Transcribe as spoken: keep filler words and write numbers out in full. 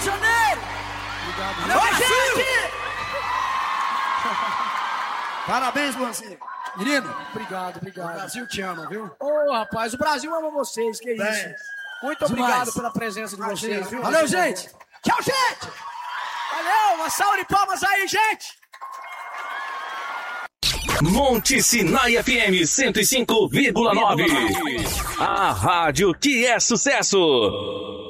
de Janeiro! Obrigado. Valeu, Brasil! Parabéns, você. Menino, Obrigado, obrigado. o Brasil te ama, viu? Ô, oh, rapaz, o Brasil ama vocês, que isso. Bem, Muito demais. obrigado pela presença de Imagina, vocês, viu? Valeu, gente. Tchau, gente! Valeu, uma salva de palmas aí, gente! Monte Sinai F M cento e cinco vírgula nove. A rádio que é sucesso.